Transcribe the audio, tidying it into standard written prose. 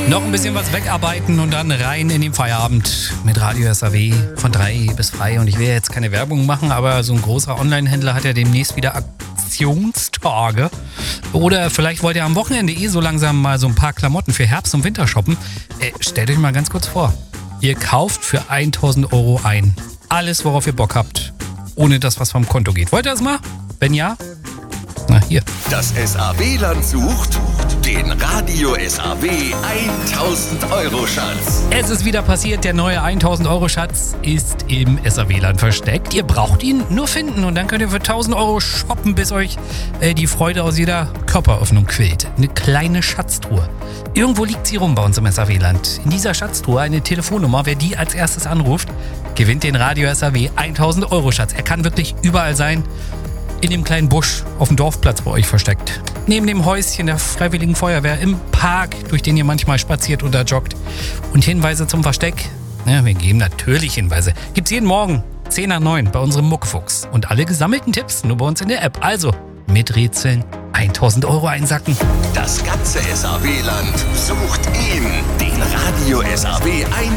Noch ein bisschen was wegarbeiten und dann rein in den Feierabend mit Radio SAW von 3 bis frei. Und ich will jetzt keine Werbung machen, aber so ein großer Online-Händler hat ja demnächst wieder Aktionstage. Oder vielleicht wollt ihr am Wochenende so langsam mal so ein paar Klamotten für Herbst und Winter shoppen. Stellt euch mal ganz kurz vor, ihr kauft für 1.000 Euro ein. Alles, worauf ihr Bock habt, ohne dass was vom Konto geht. Wollt ihr das mal? Wenn ja, na hier. Das SAW-Land sucht den Radio SAW 1000 Euro Schatz. Es ist wieder passiert, der neue 1000 Euro Schatz ist im SAW-Land versteckt. Ihr braucht ihn nur finden und dann könnt ihr für 1000 Euro shoppen, bis euch die Freude aus jeder Körperöffnung quillt. Eine kleine Schatztruhe. Irgendwo liegt sie rum bei uns im SAW-Land. In dieser Schatztruhe eine Telefonnummer. Wer die als erstes anruft, gewinnt den Radio SAW 1000 Euro Schatz. Er kann wirklich überall sein. In dem kleinen Busch auf dem Dorfplatz bei euch versteckt. Neben dem Häuschen der Freiwilligen Feuerwehr, im Park, durch den ihr manchmal spaziert oder joggt. Und Hinweise zum Versteck? Ja, wir geben natürlich Hinweise. Gibt's jeden Morgen 10 nach 9 bei unserem Muckfuchs. Und alle gesammelten Tipps nur bei uns in der App. Also miträtseln, 1000 Euro einsacken. Das ganze SAW-Land sucht ihn, den Radio SAW